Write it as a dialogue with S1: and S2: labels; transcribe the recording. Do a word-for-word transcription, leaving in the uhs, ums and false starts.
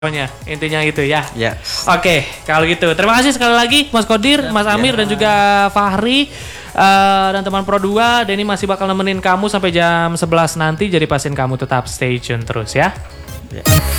S1: Pokoknya intinya itu ya.
S2: Ya.
S1: Oke, kalau gitu. Terima kasih sekali lagi Mas Kodir, Mas Amir
S2: ya.
S1: dan juga Fahri uh, dan teman Pro dua. Denny masih bakal nemenin kamu sampai jam sebelas nanti. Jadi pastiin kamu tetap stay tune terus ya.
S2: Ya.